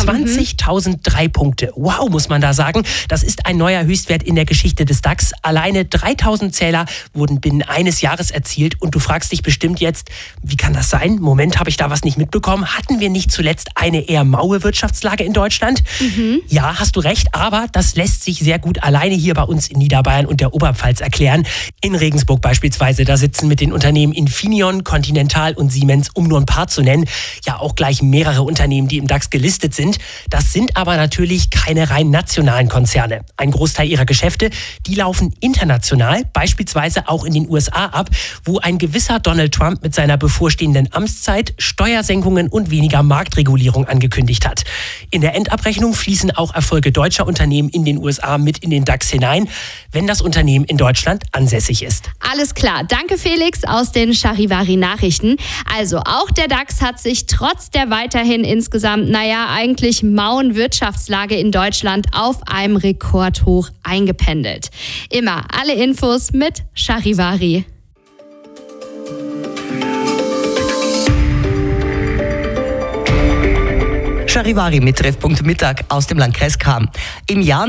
20.003 Punkte. Wow, muss man da sagen. Das ist ein neuer Höchstwert in der Geschichte des DAX. Alleine 3.000 Zähler wurden binnen eines Jahres erzielt. Und du fragst dich bestimmt jetzt, wie kann das sein? Moment, habe ich da was nicht mitbekommen? Hatten wir nicht zuletzt eine eher maue Wirtschaftslage in Deutschland? Ja, hast du recht, aber das lässt sich sehr gut alleine hier bei uns in Niederbayern und der Oberpfalz erklären. In Regensburg beispielsweise, da sitzen mit den Unternehmen Infineon, Continental und Siemens, um nur ein paar zu nennen, ja auch gleich mehrere Unternehmen, die im DAX gelistet sind. Das sind aber natürlich keine rein nationalen Konzerne. Ein Großteil ihrer Geschäfte, die laufen international, beispielsweise auch in den USA ab, wo ein gewisser Donald Trump mit seiner bevorstehenden Amtszeit Steuersenkungen und weniger Marktregulierung angekündigt hat. In der Endabrechnung fließen auch Erfolge deutscher Unternehmen in den USA mit in den DAX hinein, wenn das Unternehmen in Deutschland ansässig ist. Alles klar. Danke, Felix, aus den Charivari-Nachrichten. Also auch der DAX hat sich trotz der weiterhin insgesamt, eigentlich mauen Wirtschaftslage in Deutschland auf einem Rekordhoch eingependelt. Immer alle Infos mit Charivari. Charivari mit Treffpunkt Mittag aus dem Landkreis Cham. Im Jahr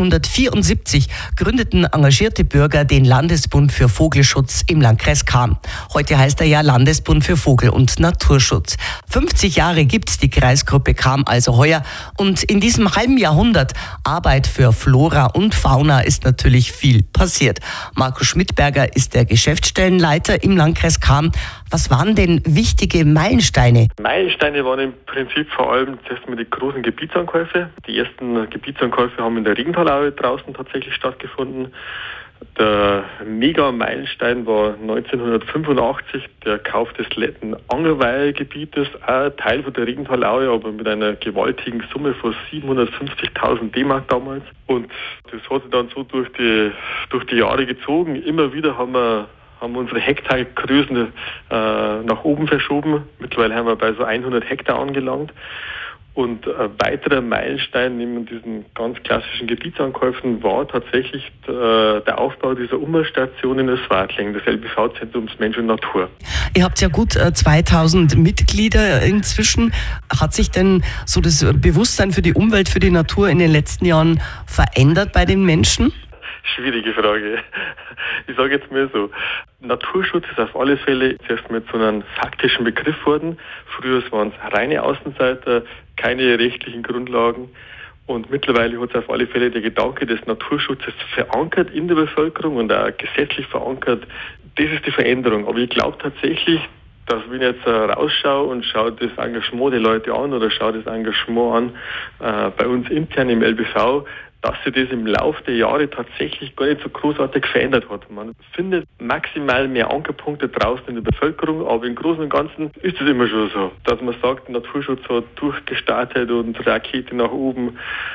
1974 gründeten engagierte Bürger den Landesbund für Vogelschutz im Landkreis Cham. Heute heißt er ja Landesbund für Vogel- und Naturschutz. 50 Jahre gibt die Kreisgruppe Cham also heuer und in diesem halben Jahrhundert Arbeit für Flora und Fauna ist natürlich viel passiert. Marco Schmidberger ist der Geschäftsstellenleiter im Landkreis Cham. Was waren denn wichtige Meilensteine? Meilensteine waren im Prinzip vor allem erstmal die großen Gebietsankäufe. Die ersten Gebietsankäufe haben in der Regentalaue draußen tatsächlich stattgefunden. Der Mega-Meilenstein war 1985 der Kauf des letzten Angerweilgebietes, auch Teil von der Regentalaue, aber mit einer gewaltigen Summe von 750.000 D-Mark damals. Und das hat sich dann so durch die Jahre gezogen. Immer wieder haben wir unsere Hektargrößen nach oben verschoben. Mittlerweile haben wir bei so 100 Hektar angelangt. Und ein weiterer Meilenstein neben diesen ganz klassischen Gebietsankäufen war tatsächlich der Aufbau dieser Umweltstation in der Swartling, des LBV-Zentrums Mensch und Natur. Ihr habt ja gut 2000 Mitglieder inzwischen. Hat sich denn so das Bewusstsein für die Umwelt, für die Natur in den letzten Jahren verändert bei den Menschen? Schwierige Frage. Ich sage jetzt mal so, Naturschutz ist auf alle Fälle zuerst mit so einem faktischen Begriff worden. Früher waren es reine Außenseiter, keine rechtlichen Grundlagen. Und mittlerweile hat es auf alle Fälle der Gedanke des Naturschutzes verankert in der Bevölkerung und auch gesetzlich verankert. Das ist die Veränderung. Aber ich glaube tatsächlich, dass wenn ich jetzt rausschaue und schaue das Engagement der Leute an oder schaue das Engagement an bei uns intern im LBV, dass sich das im Laufe der Jahre tatsächlich gar nicht so großartig verändert hat. Man findet maximal mehr Ankerpunkte draußen in der Bevölkerung, aber im Großen und Ganzen ist es immer schon so, dass man sagt, Naturschutz hat durchgestartet und Rakete nach oben.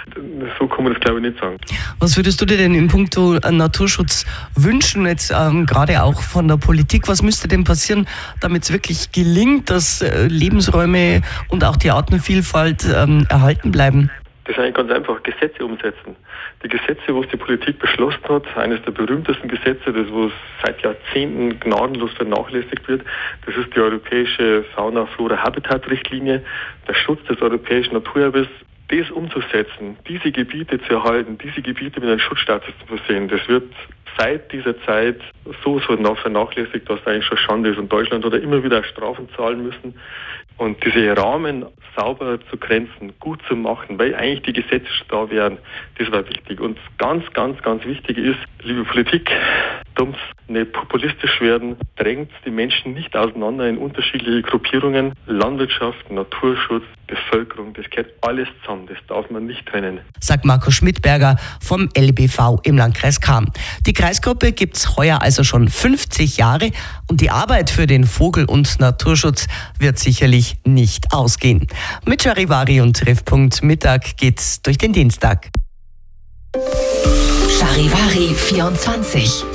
So kann man das, glaube ich, nicht sagen. Was würdest du dir denn in puncto Naturschutz wünschen, jetzt gerade auch von der Politik? Was müsste denn passieren, damit es wirklich gelingt, dass Lebensräume und auch die Artenvielfalt erhalten bleiben? Das ist eigentlich ganz einfach, Gesetze umsetzen. Die Gesetze, was die Politik beschlossen hat, eines der berühmtesten Gesetze, das was seit Jahrzehnten gnadenlos vernachlässigt wird, das ist die europäische Fauna-Flora-Habitat-Richtlinie, der Schutz des europäischen Naturerbes. Das umzusetzen, diese Gebiete zu erhalten, diese Gebiete mit einem Schutzstatus zu versehen, das wird seit dieser Zeit so vernachlässigt, dass es eigentlich schon Schande ist. Und Deutschland hat immer wieder Strafen zahlen müssen. Und diese Rahmen sauber zu grenzen, gut zu machen, weil eigentlich die Gesetze schon da wären, das war wichtig. Und ganz, ganz, ganz wichtig ist, liebe Politik, dumm's nicht populistisch werden, drängt die Menschen nicht auseinander in unterschiedliche Gruppierungen. Landwirtschaft, Naturschutz, Bevölkerung, das gehört alles zusammen, das darf man nicht trennen. Sagt Marco Schmidberger vom LBV im Landkreis Cham. Die Kreisgruppe gibt's heuer also schon 50 Jahre und die Arbeit für den Vogel- und Naturschutz wird sicherlich nicht ausgehen. Mit Charivari und Treffpunkt Mittag geht's durch den Dienstag. Charivari 24